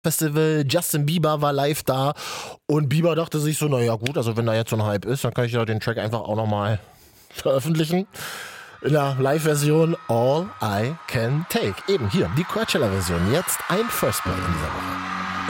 Festival, Justin Bieber war live da und Bieber dachte sich so, naja gut, also wenn da jetzt so ein Hype ist, dann kann ich ja den Track einfach auch nochmal veröffentlichen. In der Live-Version All I Can Take. Eben hier, die Coachella-Version. Jetzt ein First Play in dieser Woche.